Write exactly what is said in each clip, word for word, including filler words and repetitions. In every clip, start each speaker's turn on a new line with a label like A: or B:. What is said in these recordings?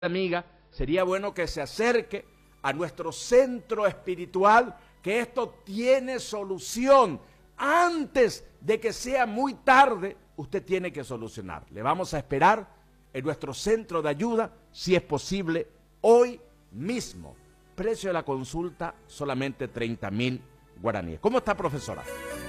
A: amiga, sería bueno que se acerque a nuestro centro espiritual, que esto tiene solución. Antes de que sea muy tarde, usted tiene que solucionar. Le vamos a esperar en nuestro centro de ayuda, si es posible, hoy mismo. Precio de la consulta, solamente treinta mil guaraníes. ¿Cómo está, profesora?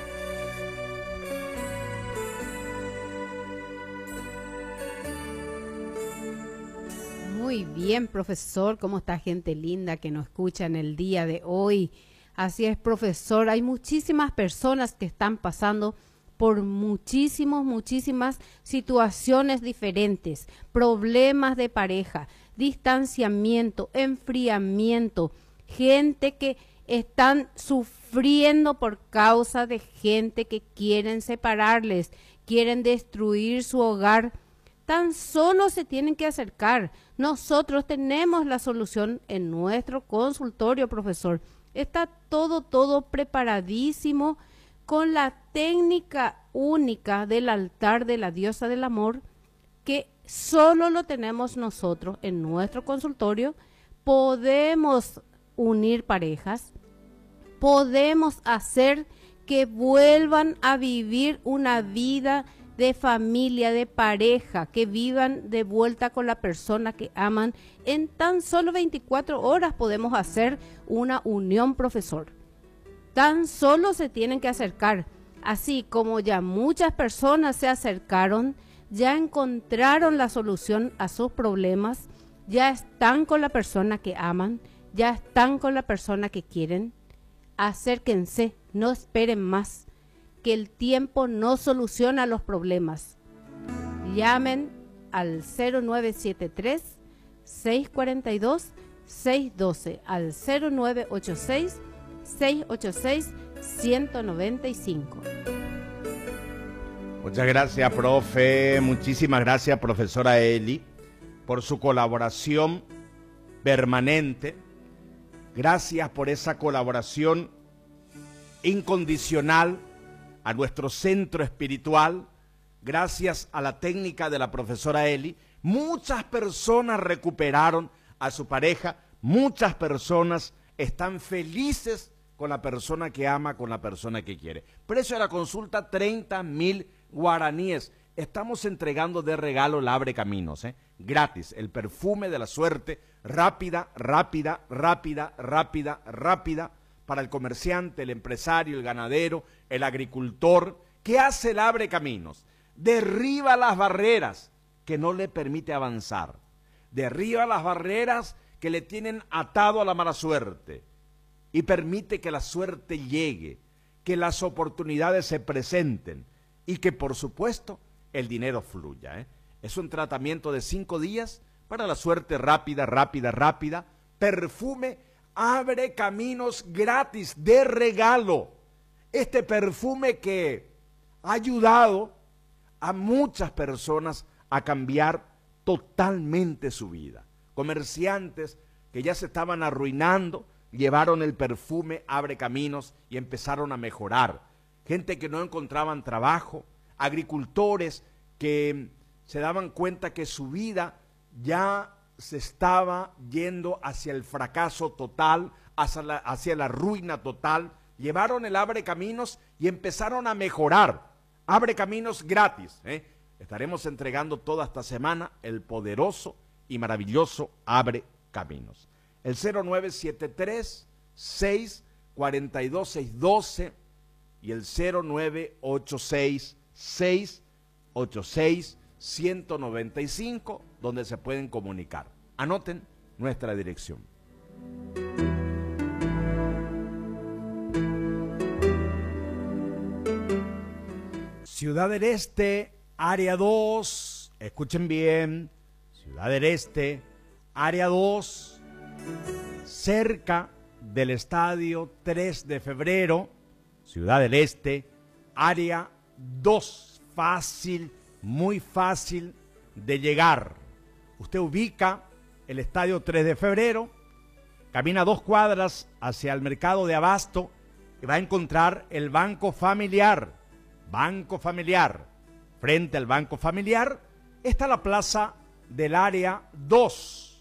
B: Muy bien, profesor. ¿Cómo está, gente linda que nos escucha en el día de hoy? Así es, profesor. Hay muchísimas personas que están pasando por muchísimos, muchísimas situaciones diferentes, problemas de pareja, distanciamiento, enfriamiento, gente que están sufriendo por causa de gente que quieren separarles, quieren destruir su hogar. Tan solo se tienen que acercar. Nosotros tenemos la solución en nuestro consultorio, profesor. Está todo, todo preparadísimo con la técnica única del altar de la diosa del amor, que solo lo tenemos nosotros en nuestro consultorio. Podemos unir parejas, podemos hacer que vuelvan a vivir una vida de familia, de pareja, que vivan de vuelta con la persona que aman. En tan solo veinticuatro horas podemos hacer una unión, profesor. Tan solo se tienen que acercar. Así como ya muchas personas se acercaron, ya encontraron la solución a sus problemas, ya están con la persona que aman, ya están con la persona que quieren. Acérquense, no esperen más, que el tiempo no soluciona los problemas. Llamen al cero nueve siete tres, seis cuatro dos, seis uno dos, al cero nueve ocho seis, seis ocho seis, uno nueve cinco.
A: Muchas gracias, profe. Muchísimas gracias, profesora Eli, por su colaboración permanente. Gracias por esa colaboración incondicional a nuestro centro espiritual. Gracias a la técnica de la profesora Eli, muchas personas recuperaron a su pareja, muchas personas están felices con la persona que ama, con la persona que quiere. Precio de la consulta, treinta mil guaraníes. Estamos entregando de regalo el Abre Caminos, ¿eh? Gratis, el perfume de la suerte, rápida, rápida, rápida, rápida, rápida, para el comerciante, el empresario, el ganadero, el agricultor. ¿Qué hace el Abre Caminos? Derriba las barreras que no le permite avanzar. Derriba las barreras que le tienen atado a la mala suerte y permite que la suerte llegue, que las oportunidades se presenten y que, por supuesto, el dinero fluya, ¿eh? Es un tratamiento de cinco días para la suerte rápida, rápida, rápida. Perfume Abre Caminos gratis, de regalo. Este perfume que ha ayudado a muchas personas a cambiar totalmente su vida. Comerciantes que ya se estaban arruinando, llevaron el perfume Abre Caminos y empezaron a mejorar. Gente que no encontraban trabajo, agricultores que se daban cuenta que su vida ya se estaba yendo hacia el fracaso total, hacia la, hacia la ruina total. Llevaron el Abre Caminos y empezaron a mejorar. Abre Caminos gratis, ¿eh? Estaremos entregando toda esta semana el poderoso y maravilloso Abre Caminos. El cero nueve siete tres, seis cuatro dos, seis uno dos y el cero nueve ocho seis, seis ocho seis, uno nueve cinco, donde se pueden comunicar. Anoten nuestra dirección. Ciudad del Este, área dos, escuchen bien, Ciudad del Este, área dos, cerca del estadio tres de febrero, Ciudad del Este, área dos, fácil, muy fácil de llegar. Usted ubica el estadio tres de febrero, camina dos cuadras hacia el mercado de Abasto y va a encontrar el Banco Familiar. Banco Familiar. Frente al Banco Familiar está la plaza del área dos.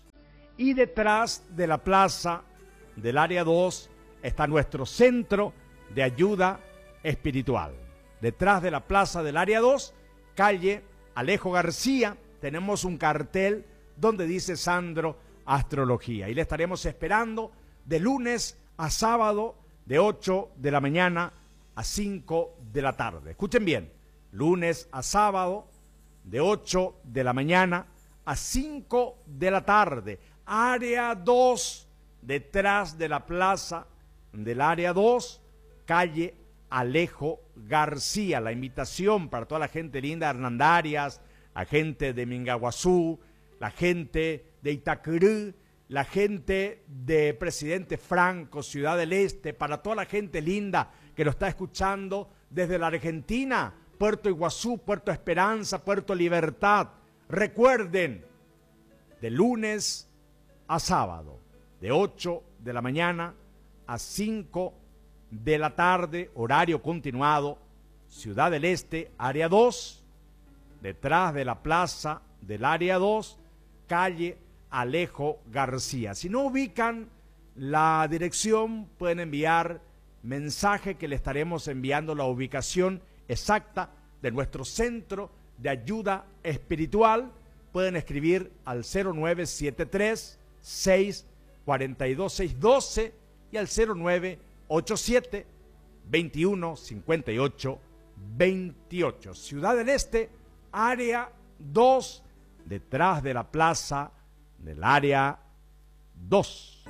A: y detrás de la plaza del área dos está nuestro centro de ayuda espiritual. Detrás de la plaza del área dos, calle Alejo García, tenemos un cartel donde dice Sandro Astrología. Y le estaremos esperando de lunes a sábado de ocho de la mañana a cinco de la tarde. Escuchen bien, lunes a sábado de ocho de la mañana a cinco de la tarde. Área dos, detrás de la plaza del área dos, calle Alejo García. La invitación para toda la gente linda de Hernandarias, la gente de Mingaguazú, la gente de Itacurú, la gente de Presidente Franco, Ciudad del Este, para toda la gente linda que lo está escuchando desde la Argentina, Puerto Iguazú, Puerto Esperanza, Puerto Libertad. Recuerden, de lunes a sábado, de ocho de la mañana a cinco de la tarde, horario continuado, Ciudad del Este, área dos, detrás de la plaza del área dos, calle Alejo García. Si no ubican la dirección, pueden enviar mensaje que le estaremos enviando la ubicación exacta de nuestro centro de ayuda espiritual. Pueden escribir al cero nueve siete tres, seis cuatro dos, seis uno dos y al cero nueve ocho siete, veintiuno cincuenta y ocho veintiocho. Ciudad del Este, área dos, detrás de la plaza del área dos.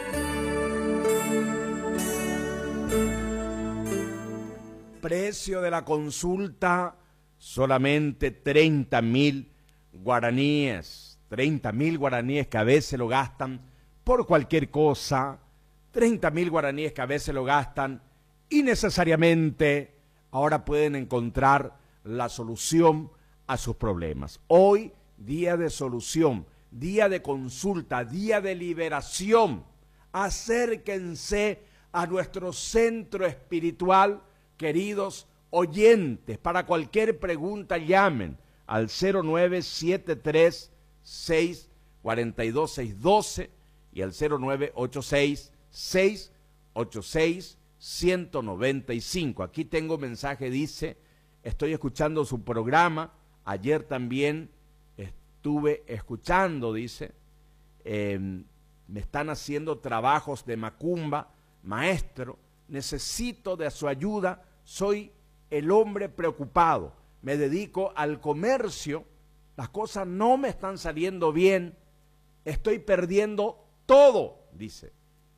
A: Precio de la consulta, solamente treinta mil guaraníes. treinta mil guaraníes que a veces lo gastan por cualquier cosa. treinta mil guaraníes que a veces lo gastan innecesariamente. Ahora pueden encontrar la solución a sus problemas. Hoy, día de solución, día de consulta, día de liberación. Acérquense a nuestro centro espiritual, queridos oyentes. Para cualquier pregunta llamen al cero nueve siete tres, seis cuatro dos, seis uno dos y al cero nueve ocho seis, seis ocho seis, uno nueve cinco. Aquí tengo mensaje, dice, estoy escuchando su programa, ayer también estuve escuchando, dice, eh, me están haciendo trabajos de macumba, maestro, necesito de su ayuda, soy el hombre preocupado, me dedico al comercio, las cosas no me están saliendo bien, estoy perdiendo todo, dice.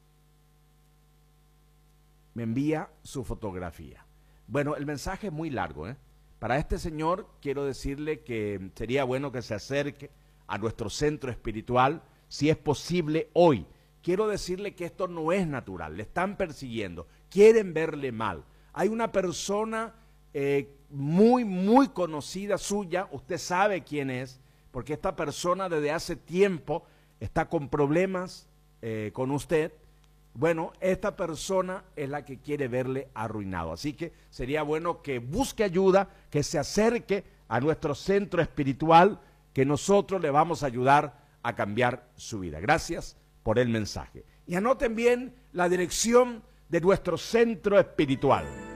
A: Me envía su fotografía. Bueno, el mensaje es muy largo, ¿eh? Para este señor quiero decirle que sería bueno que se acerque a nuestro centro espiritual, si es posible hoy. Quiero decirle que esto no es natural, le están persiguiendo, quieren verle mal. Hay una persona eh, muy, muy conocida suya, usted sabe quién es, porque esta persona desde hace tiempo está con problemas eh, con usted. Bueno, esta persona es la que quiere verle arruinado. Así que sería bueno que busque ayuda, que se acerque a nuestro centro espiritual, que nosotros le vamos a ayudar a cambiar su vida. Gracias por el mensaje. Y anoten bien la dirección de nuestro centro espiritual.